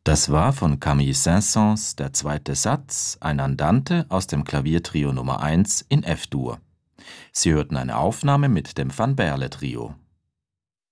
Das war von Camille Saint-Saëns der zweite Satz, ein Andante aus dem Klaviertrio Nummer 1 in F-Dur. Sie hörten eine Aufnahme mit dem Van Berle Trio.